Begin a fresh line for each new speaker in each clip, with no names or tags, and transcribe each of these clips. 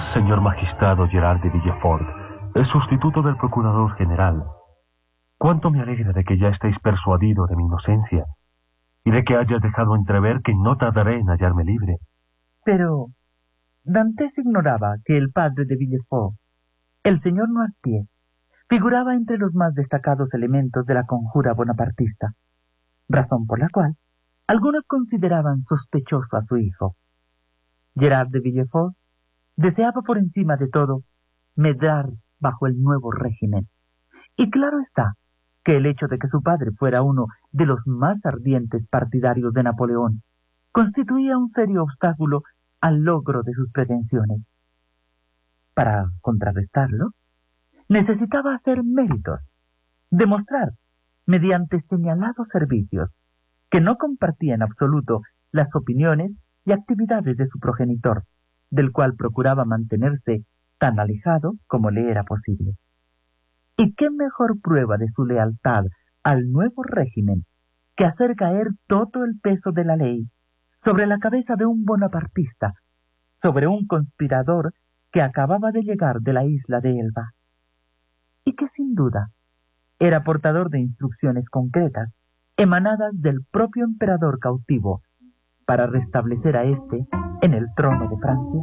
Señor magistrado Gerard de Villefort, el sustituto del procurador general, cuánto me alegra de que ya estéis persuadido de mi inocencia y de que hayas dejado entrever que no tardaré en hallarme libre.
Pero Dantes ignoraba que el padre de Villefort, el señor Noirtier, figuraba entre los más destacados elementos de la conjura bonapartista, razón por la cual algunos consideraban sospechoso a su hijo. Gerard de Villefort deseaba por encima de todo medrar bajo el nuevo régimen, y claro está que el hecho de que su padre fuera uno de los más ardientes partidarios de Napoleón constituía un serio obstáculo al logro de sus pretensiones. Para contrarrestarlo, necesitaba hacer méritos, demostrar, mediante señalados servicios, que no compartía en absoluto las opiniones y actividades de su progenitor, del cual procuraba mantenerse tan alejado como le era posible. ¿Y qué mejor prueba de su lealtad al nuevo régimen que hacer caer todo el peso de la ley sobre la cabeza de un bonapartista, sobre un conspirador que acababa de llegar de la isla de Elba, y que sin duda era portador de instrucciones concretas emanadas del propio emperador cautivo para restablecer a éste en el trono de Francia?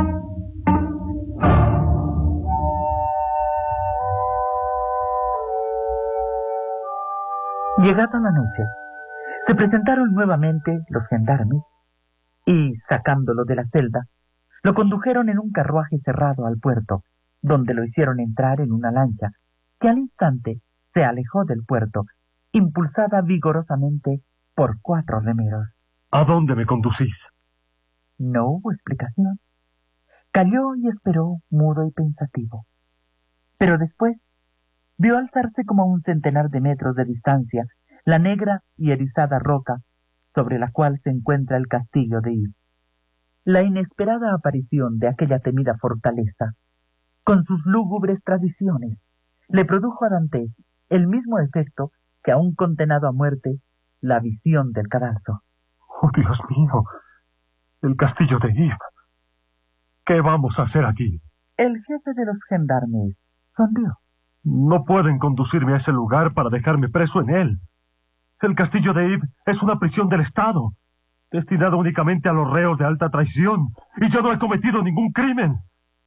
Llegada la noche, se presentaron nuevamente los gendarmes y, sacándolo de la celda, lo condujeron en un carruaje cerrado al puerto, donde lo hicieron entrar en una lancha que al instante se alejó del puerto, impulsada vigorosamente por 4 remeros.
¿A dónde me conducís?
No hubo explicación. Calló y esperó, mudo y pensativo. Pero después vio alzarse como a un centenar de metros de distancia la negra y erizada roca sobre la cual se encuentra el castillo de Yves. La inesperada aparición de aquella temida fortaleza, con sus lúgubres tradiciones, le produjo a Dantes el mismo efecto que a un condenado a muerte la visión del cadalso.
¡Oh, Dios mío! El castillo de Yves. ¿Qué vamos a hacer aquí?
El jefe de los gendarmes sonrió.
No pueden conducirme a ese lugar para dejarme preso en él. El castillo de Yves es una prisión del Estado, destinada únicamente a los reos de alta traición, y yo no he cometido ningún crimen.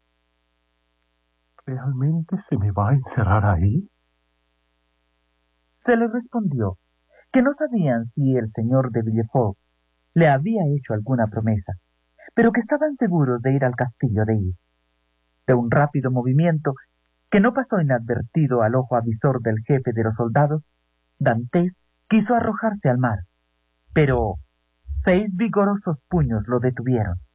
¿Realmente se me va a encerrar ahí?
Se le respondió que no sabían si el señor de Villefort le había hecho alguna promesa, pero que estaban seguros de ir al castillo de Yves. De un rápido movimiento que no pasó inadvertido al ojo avisor del jefe de los soldados, Dantes quiso arrojarse al mar, pero 6 vigorosos puños lo detuvieron.